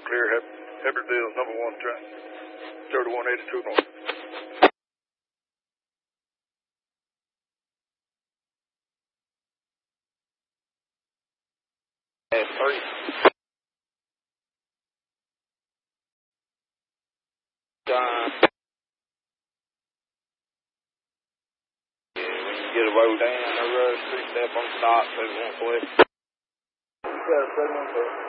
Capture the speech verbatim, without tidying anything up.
clear. Hebberdale, number one track. thirty-one eighty-two north. At three. Done. Yeah, when you get a road down, I rush three step on the stop, so it won't flip. Yeah, seven one four.